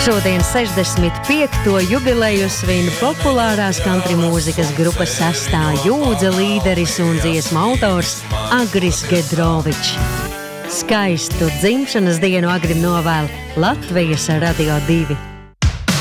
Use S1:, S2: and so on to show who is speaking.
S1: Šodien 65. jubileju svin populārās country mūzikas grupas Sastā jūdza līderis un dziesmu autors Agris Gedrovičs. Skaistu dzimšanas dienu Agrim novēl Latvijas Radio 2.